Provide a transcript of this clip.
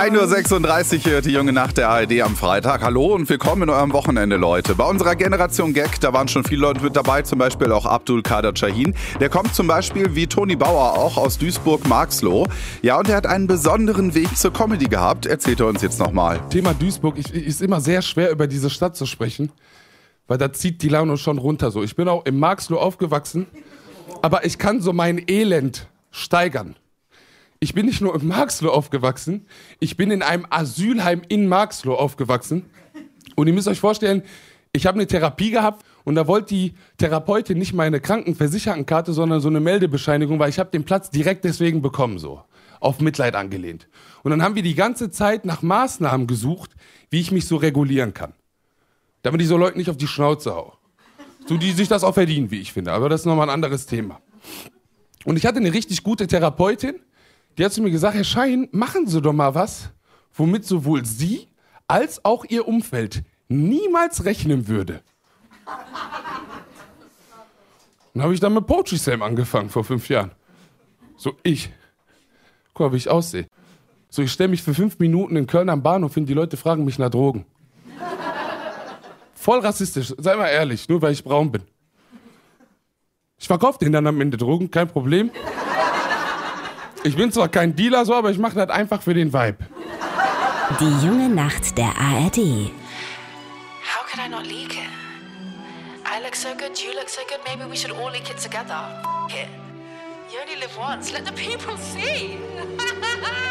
1:36 Uhr hier die junge Nacht der ARD am Freitag. Hallo und willkommen in eurem Wochenende, Leute. Bei unserer Generation Gag, da waren schon viele Leute mit dabei, zum Beispiel auch Abdul Kader Shahin. Der kommt zum Beispiel wie Toni Bauer auch aus Duisburg-Marxloh. Ja, und er hat einen besonderen Weg zur Comedy gehabt. Erzählt er uns jetzt nochmal. Thema Duisburg, ist immer sehr schwer, über diese Stadt zu sprechen, weil da zieht die Laune schon runter. So. Ich bin auch im Marxloh aufgewachsen, aber ich kann so mein Elend steigern. Ich bin nicht nur im Marxloh aufgewachsen, ich bin in einem Asylheim in Marxloh aufgewachsen. Und ihr müsst euch vorstellen, ich habe eine Therapie gehabt und da wollte die Therapeutin nicht meine Krankenversichertenkarte, sondern so eine Meldebescheinigung, weil ich habe den Platz direkt deswegen bekommen, so auf Mitleid angelehnt. Und dann haben wir die ganze Zeit nach Maßnahmen gesucht, wie ich mich so regulieren kann. Damit ich so Leuten nicht auf die Schnauze hau. So, die sich das auch verdienen, wie ich finde. Aber das ist nochmal ein anderes Thema. Und ich hatte eine richtig gute Therapeutin, die hat zu mir gesagt, Herr Shahin, machen Sie doch mal was, womit sowohl Sie als auch Ihr Umfeld niemals rechnen würde. Dann habe ich dann mit Poetry Slam angefangen vor 5 Jahren. So, guck mal, wie ich aussehe. So, ich stelle mich für 5 Minuten in Köln am Bahnhof hin, die Leute fragen mich nach Drogen. Voll rassistisch, sei mal ehrlich, nur weil ich braun bin. Ich verkaufe denen dann am Ende Drogen, kein Problem. Ich bin zwar kein Dealer so, aber ich mache das einfach für den Vibe. Die junge Nacht der ARD. How could I not leak it? I look so good, you look so good, maybe we should all leak it together. F it. You only live once, let the people see.